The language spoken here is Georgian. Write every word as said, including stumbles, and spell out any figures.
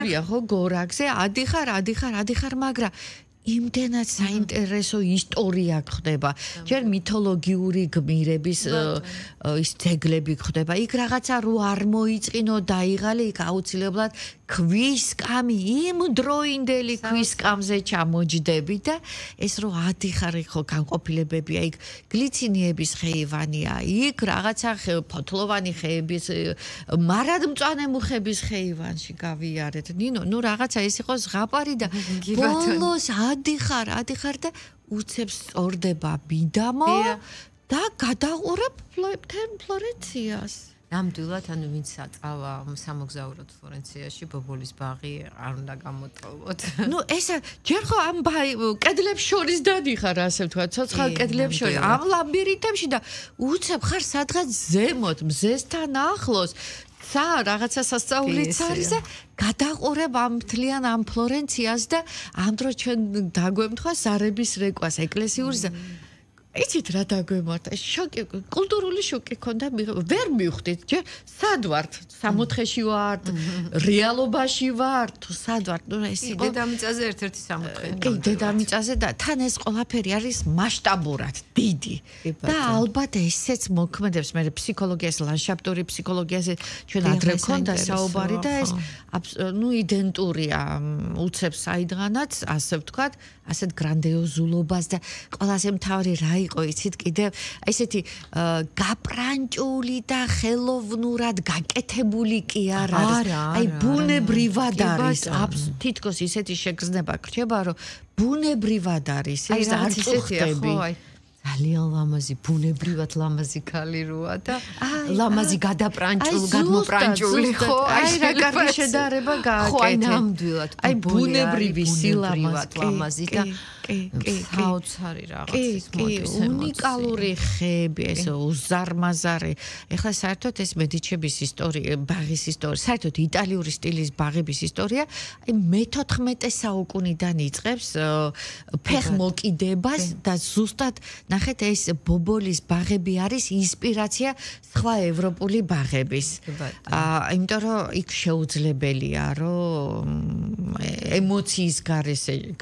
ხო გორაგზე ადიხარ, ადიხარ, ადიხარ, მაგრამ იმდენად საინტერესო ისტორია გხდება. ჯერ მითოლოგიური გმირების ის ძეგლები გხდება. იქ რაღაცა რო არ მოიწყინო დაიღალე, იქ აუცილებლად ქვისკამი, იმ დროინდელი ქვისკამზე ჩამოჯდები და ეს რო ადიხარი ხო განყოფილებებია, იქ გლიცინიების ხეივანია, იქ რაღაცა ფოთლოვანი ხეების, მარადმწვანე მუხების ხეივანში გავიარეთ. ნინო, ნუ რაღაცა ეს იყო ზღაპარი და ბოლოს ადიხარ, ადიხარ და უცებ სწორდება მიდამო და გადაყურებ ფლორენციას. ნამდვილად, ანუ ვინც აწავა სამოგზაუროდ ფლორენციაში, ბობოლის ბაღი არ უნდა გამოტოვოთ. ნუ ესა ჯერ ხო ამ კედლებს შორის დადიხარ, ასე ვთქვა, ცოცხალ კედლებს შორის, ამ ლაბირინთებში და უცებ ხარ სადღაც ზემოთ, მზესთან ახლოს. ცა რაღაცა სასწაულიც არის და გადაყურებ ამ მთლიან ამ ფლორენციას და ამ დროს ჩვენ დაგვემთხვა ზარების რეკვას ეკლესიურს და იცით რა დაგვემართა შოკი კულტურული შოკი ქონდა ვერ მივხვდით ჯერ სად ვართ სამოთხეში ვართ რეალობაში ვართ თუ სად ვართ ნუ ეს იყო დედამიწაზე ერთ-ერთი სამოთხე კი დედამიწაზე და თან ეს ყველაფერი არის მასშტაბურად დიდი და ალბათ ესეც მოქმედებს მე ფსიქოლოგიას ლანდშაფტური ფსიქოლოგიაზე ჩვენ ადრე ქონდა საუბარი და ეს ნუ იდენტურია უცებ საიდღანაც ასე ვთქვათ ასეთ გრანდიოზულობას და ყველაზე მთავარი რა იყო იცით კიდევ ესეთი გაპრანჭული და ხელოვნურად გაკეთებული კი არ არის აი ბუნებრივად არის თითქოს ისეთი შეგრძნება გრჩება რომ ბუნებრივად არის ეს არ წუხდები ძალიან ლამაზი ბუნებრივად ლამაზი ქალი როა და ლამაზი გადაპრანჭული გადმოპრანჭული ხო აი რა კარგი შედარება გააკეთე ხო აი ნამდვილად აი ბუნებრივი სილამაზი ლამაზი და საოცარი რაღაცის მოდის უნიკალური ხეები ეს უზარმაზარი ეხლა საერთოდ ეს მედიჩების ისტორია ბაღის ისტორია საერთოდ იტალიური სტილის ბაღების ისტორია აი მეთოთხმეტე საუკუნიდან იწყებს ფეხმოკიდებას და ზუსტად ნახეთ ეს ბობოლის ბაღები არის ინსპირაცია სხვა ევროპული ბაღების აა იმიტომ რომ იქ შეუძლებელია რომ ემოციის გარეშე